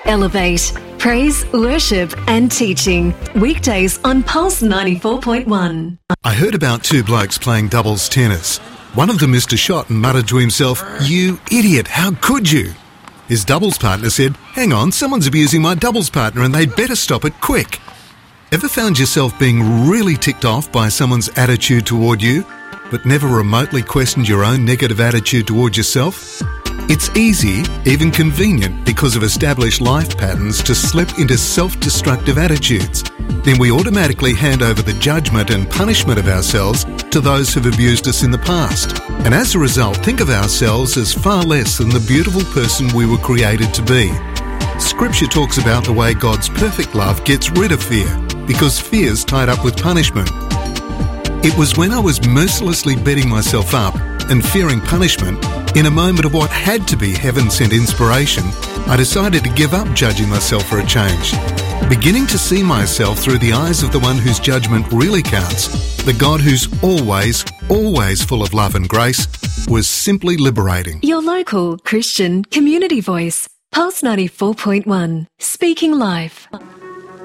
Elevate. Praise, worship and teaching. Weekdays on Pulse 94.1. I heard about two blokes playing doubles tennis. One of them missed a shot and muttered to himself, "You idiot, how could you?" His doubles partner said, "Hang on, someone's abusing my doubles partner and they'd better stop it quick." Ever found yourself being really ticked off by someone's attitude toward you, but never remotely questioned your own negative attitude toward yourself? It's easy, even convenient, because of established life patterns to slip into self-destructive attitudes. Then we automatically hand over the judgment and punishment of ourselves to those who've abused us in the past. And as a result, think of ourselves as far less than the beautiful person we were created to be. Scripture talks about the way God's perfect love gets rid of fear, because fear's tied up with punishment. It was when I was mercilessly beating myself up and fearing punishment, in a moment of what had to be heaven-sent inspiration, I decided to give up judging myself for a change. Beginning to see myself through the eyes of the one whose judgment really counts, the God who's always, always full of love and grace, was simply liberating. Your local Christian community voice. Pulse 94.1. Speaking life.